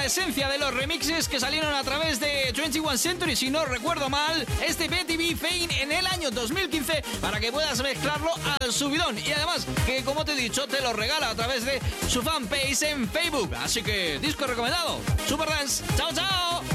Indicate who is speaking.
Speaker 1: la esencia de los remixes que salieron a través de 21 Century, si no recuerdo mal, este BTV Fame en el año 2015, para que puedas mezclarlo al subidón. Y además, que como te he dicho, te lo regala a través de su fanpage en Facebook. Así que, disco recomendado. Superdance. ¡Chao, chao!